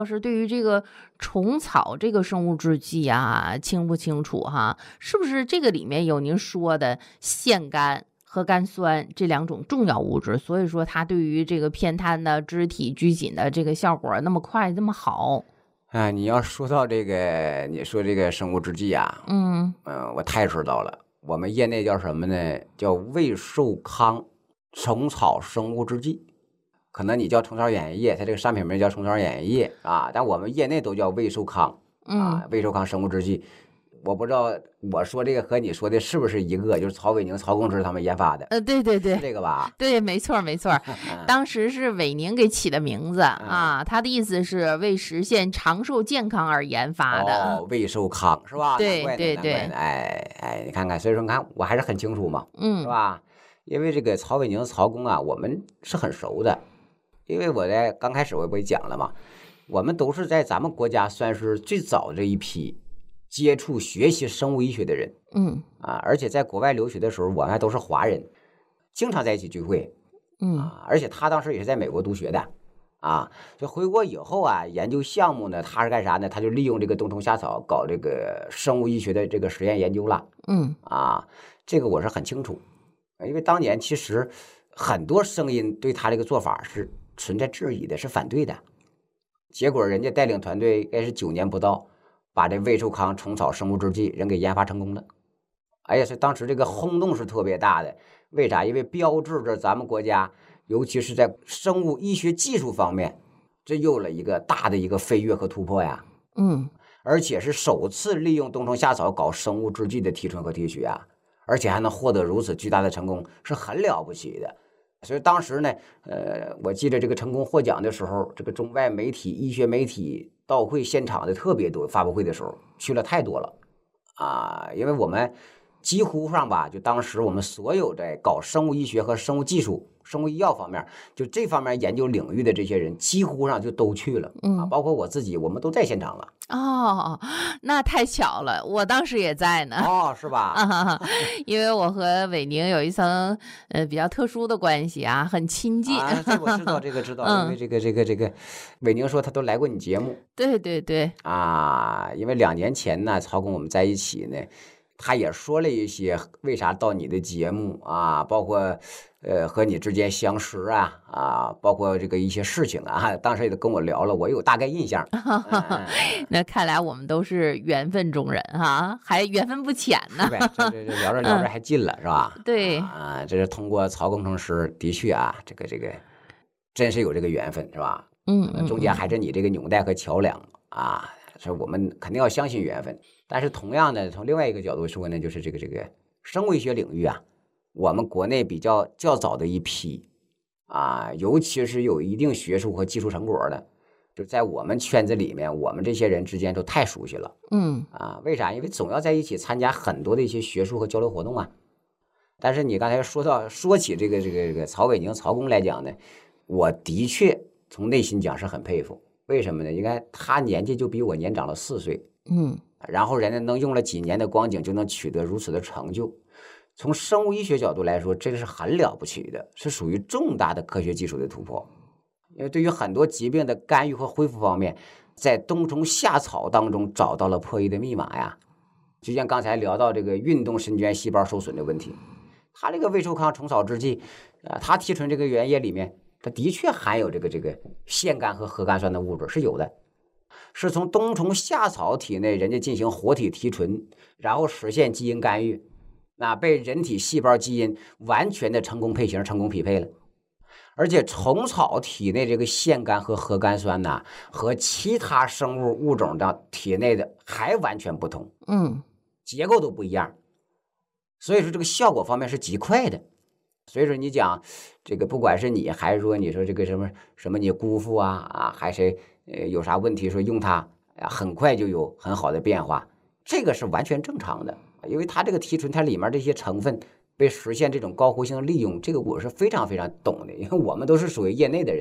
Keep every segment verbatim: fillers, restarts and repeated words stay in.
老师对于这个虫草这个生物制剂啊，清不清楚哈？是不是这个里面有您说的腺苷、核苷酸这两种重要物质？所以说它对于这个偏瘫的肢体拘紧的这个效果那么快，那么好。 啊，你要说到这个，你说这个生物制剂啊， 嗯呃，我太知道了。我们业内叫什么呢？叫胃寿康虫草生物制剂。可能你叫虫草眼液液，它这个商品名叫虫草眼液液啊，但我们业内都叫胃寿康啊， 嗯， 胃寿康生物制剂。我不知道我说这个和你说的是不是一个，就是曹伟宁、曹公知他们研发的， 呃，对对对是这个吧？ 对，没错没错。当时是伟宁给起的名字啊，他的意思是为实现长寿健康而研发的。 哦，胃寿康是吧？ 对难怪呢对对难怪呢哎哎，你看看，所以说你看我还是很清楚嘛，是嗯吧？因为这个曹伟宁、曹公啊，我们是很熟的。因为我在刚开始我不也讲了嘛，我们都是在咱们国家算是最早这一批接触学习生物医学的人嗯啊，而且在国外留学的时候，我们还都是华人，经常在一起聚会嗯啊。而且他当时也是在美国读学的啊，就回国以后啊，研究项目呢，他是干啥呢？他就利用这个冬虫夏草搞这个生物医学的这个实验研究了嗯啊。这个我是很清楚，因为当年其实很多声音对他这个做法是存在质疑的，是反对的。结果人家带领团队应该是九年不到，把这胃寿康虫草生物制剂人给研发成功了。哎呀，所以当时这个轰动是特别大的。为啥？因为标志着咱们国家，尤其是在生物医学技术方面，这又了一个大的一个飞跃和突破呀。 嗯， 而且是首次利用冬虫夏草搞生物制剂的提纯和提取啊，而且还能获得如此巨大的成功，是很了不起的。所以当时呢，呃，我记得这个成功获奖的时候，这个中外媒体、医学媒体到会现场的特别多，发布会的时候去了太多了啊，因为我们几乎上吧，就当时我们所有在搞生物医学和生物技术、生物医药方面，就这方面研究领域的这些人，几乎上就都去了啊，包括我自己，我们都在现场了。 哦，那太巧了，我当时也在呢。 哦，是吧？ 啊，因为我和伟宁有一层呃比较特殊的关系啊，很亲近。 啊，这我知道，这个知道， 嗯因为这个这个这个，伟宁说他都来过你节目对对对， 啊，因为两年前呢，曹工我们在一起呢，他也说了一些为啥到你的节目啊，包括呃和你之间相识啊啊，包括这个一些事情啊，当时也都跟我聊了，我有大概印象。嗯那看来我们都是缘分中人哈，还缘分不浅呢。 是呗，这这这聊着聊着还近了，是吧？ 对， 啊，这是通过曹工程师，的确啊，这个这个真是有这个缘分，是吧？ 嗯嗯， 中间还是你这个纽带和桥梁啊，所以我们肯定要相信缘分。但是同样的，从另外一个角度说呢，就是这个这个生物医学领域啊，我们国内比较较早的一批啊，尤其是有一定学术和技术成果的，就在我们圈子里面，我们这些人之间都太熟悉了。 嗯啊，为啥？因为总要在一起参加很多的一些学术和交流活动啊。但是你刚才说到说起这个这个这个曹伟宁、曹工来讲呢，我的确从内心讲是很佩服。为什么呢？你看他年纪就比我年长了四岁， 嗯然后人家能用了几年的光景就能取得如此的成就，从生物医学角度来说，这个是很了不起的，是属于重大的科学技术的突破。因为对于很多疾病的干预和恢复方面，在冬虫夏草当中找到了破译的密码呀。就像刚才聊到这个运动神经细胞受损的问题，它这个胃寿康虫草制剂，啊，它提纯这个原液里面，它的确含有这个这个腺苷和核苷酸的物质是有的，是从冬虫夏草体内人家进行活体提纯，然后实现基因干预，那被人体细胞基因完全的成功配型、成功匹配了。而且虫草体内这个腺苷和核苷酸呢，和其他生物物种的体内的还完全不同， 嗯结构都不一样，所以说这个效果方面是极快的。所以说你讲这个，不管是你还是说你说这个什么什么你姑父啊啊，还谁呃有啥问题说用它啊，很快就有很好的变化，这个是完全正常的，因为它这个提纯它里面这些成分被实现这种高活性利用，这个我是非常非常懂的，因为我们都是属于业内的人，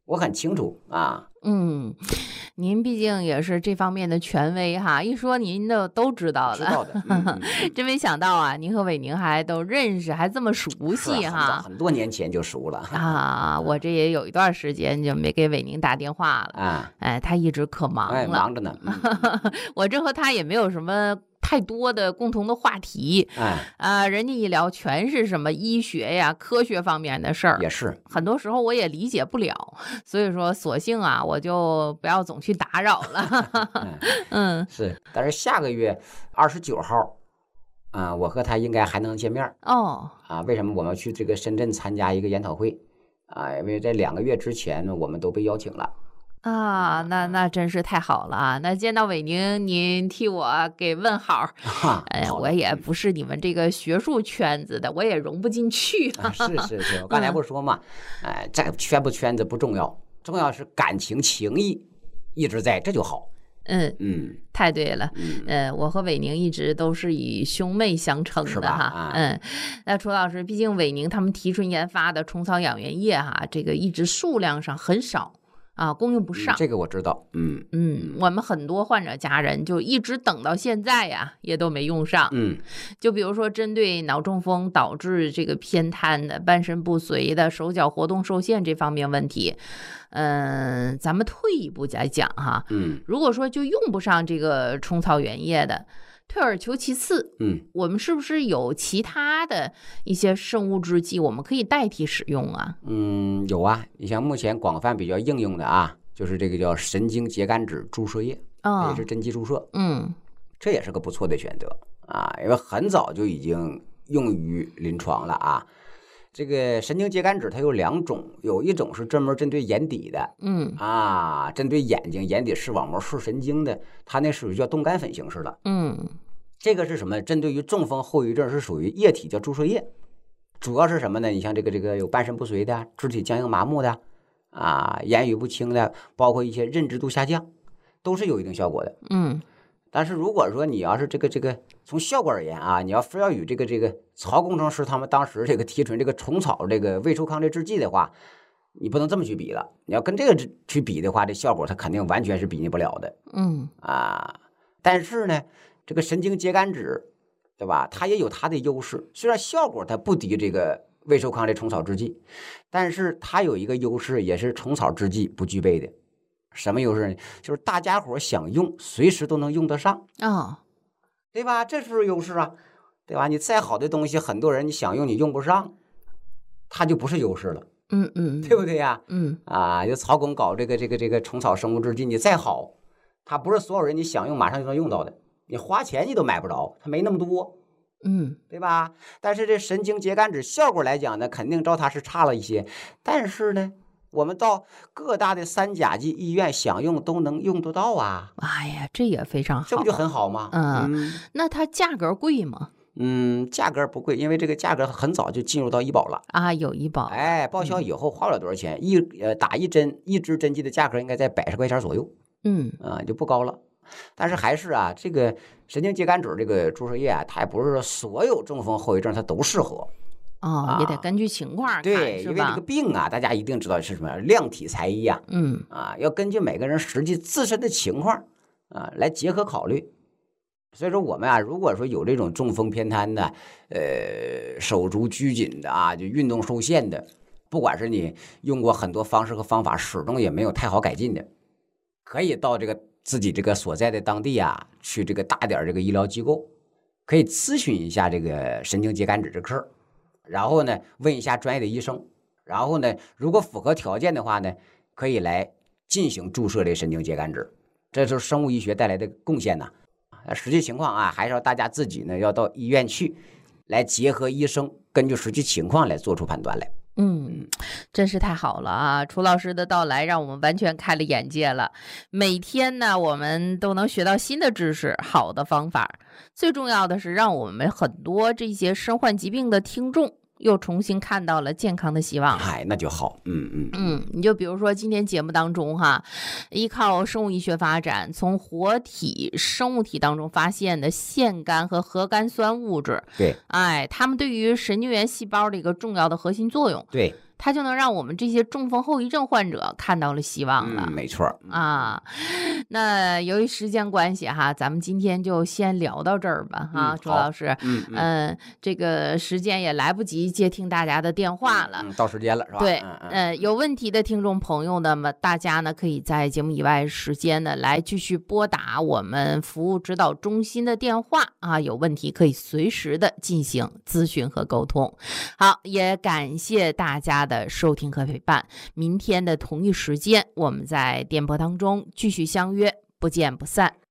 我很清楚啊。 嗯，您毕竟也是这方面的权威哈，一说您的都知道的。 知道的，嗯嗯嗯、 真没想到啊，您和伟宁还都认识，还这么熟悉哈。 很, 很多年前就熟了啊，我这也有一段时间就没给伟宁打电话了啊。 哎，他一直可忙了， 哎、忙着呢。 嗯、我这和他也没有什么太多的共同的话题， 哎， 啊，人家一聊全是什么医学呀、科学方面的事儿， 也是， 很多时候我也理解不了，所以说索性啊，我就不要总去打扰了。嗯， 是，但是下个月二十九号，啊、呃，我和他应该还能见面哦。 啊，为什么我们去这个深圳参加一个研讨会啊？因为在两个月之前呢，我们都被邀请了。 啊，那那真是太好了啊！那见到伟宁，您替我给问好。哎，我也不是你们这个学术圈子的，我也融不进去。 啊、是是是，我刚才不说嘛，哎、嗯呃，这个圈不圈子不重要，重要是感情情谊一直在，这就好。 嗯嗯， 太对了。 嗯， 呃，我和伟宁一直都是以兄妹相称的哈。 啊、 嗯，那楚老师，毕竟伟宁他们提纯研发的虫草养元液哈，这个一直数量上很少。啊，供应不上、 嗯，这个我知道。嗯嗯，我们很多患者家人就一直等到现在呀，也都没用上。 嗯， 就比如说针对脑中风导致这个偏瘫的、半身不遂的、手脚活动受限这方面问题，嗯、呃，咱们退一步来讲哈， 嗯， 如果说就用不上这个虫草原液的。退而求其次， 嗯， 我们是不是有其他的一些生物制剂我们可以代替使用啊？ 嗯，有啊，你像目前广泛比较应用的啊，就是这个叫神经节苷酯注射液， 哦， 也是针剂注射， 嗯， 这也是个不错的选择啊，因为很早就已经用于临床了啊。这个神经节苷酯它有两种，有一种是专门针对眼底的， 嗯啊，针对眼睛、眼底视网膜、视神经的，它那属于叫冻干粉形式的。 嗯， 这个是什么？针对于中风后遗症是属于液体，叫注射液。主要是什么呢？你像这个这个有半身不遂的、肢体僵硬麻木的，啊，言语不清的，包括一些认知度下降，都是有一定效果的。 嗯。 但是如果说你要是这个这个从效果而言啊，你要非要与这个这个曹工程师他们当时这个提纯这个虫草这个胃受抗这制剂的话，你不能这么去比了。你要跟这个去比的话，这效果它肯定完全是比拟不了的。 嗯啊，但是呢，这个神经节苷酯，对吧？它也有它的优势，虽然效果它不敌这个胃受抗这虫草制剂，但是它有一个优势，也是虫草制剂不具备的。什么优势呢？就是大家伙想用，随时都能用得上啊、哦， 对吧？这是优势啊，对吧？你再好的东西，很多人你想用你用不上，它就不是优势了， 嗯嗯， 对不对呀？ 嗯啊，就曹工搞这个这个这个虫草生物制剂，你再好，它不是所有人你想用马上就能用到的，你花钱你都买不着，它没那么多， 嗯， 对吧？但是这神经节苷酯效果来讲呢，肯定照它是差了一些，但是呢。我们到各大的三甲级医院想用都能用得到啊！ 哎呀，这也非常好， 这不就很好吗？ 嗯，嗯那它价格贵吗？ 嗯，价格不贵，因为这个价格很早就进入到医保了啊，有医保， 哎，报销以后花不了多少钱，嗯、一呃打一针一支针剂的价格应该在百十块钱左右， 嗯啊、呃、就不高了。但是还是啊，这个神经节苷酯这个注射液啊，它也不是说所有中风后遗症它都适合。 哦，也得根据情况看， 对，因为这个病啊，大家一定知道是什么，量体裁衣啊， 嗯啊，要根据每个人实际自身的情况啊来结合考虑。所以说我们啊，如果说有这种中风偏瘫的，呃，手足拘谨的啊，就运动受限的，不管是你用过很多方式和方法，始终也没有太好改进的，可以到这个自己这个所在的当地啊，去这个大点这个医疗机构，可以咨询一下这个神经节苷酯这个事儿。然后呢，问一下专业的医生，然后呢，如果符合条件的话呢，可以来进行注射这神经节苷酯，这就是生物医学带来的贡献呐。实际情况啊，还是要大家自己呢要到医院去，来结合医生，根据实际情况来做出判断来。 嗯，真是太好了啊！楚老师的到来让我们完全开了眼界了。每天呢，我们都能学到新的知识，好的方法。最重要的是，让我们很多这些身患疾病的听众又重新看到了健康的希望。 哎，那就好。嗯嗯嗯，你就比如说今天节目当中哈，依靠生物医学发展，从活体生物体当中发现的腺苷和核苷酸物质， 对， 哎，它们对于神经元细胞的一个重要的核心作用。 对， 它就能让我们这些中风后遗症患者看到了希望了。 嗯，没错啊。那由于时间关系哈，咱们今天就先聊到这儿吧哈， 嗯周老师。 嗯嗯嗯，这个时间也来不及接听大家的电话了。 嗯，到时间了是吧？ 对， 嗯嗯呃，有问题的听众朋友呢，么大家呢可以在节目以外时间呢来继续拨打我们服务指导中心的电话啊，有问题可以随时的进行咨询和沟通。好，也感谢大家的收听和陪伴。明天的同一时间，我们在电波当中继续相约，不见不散。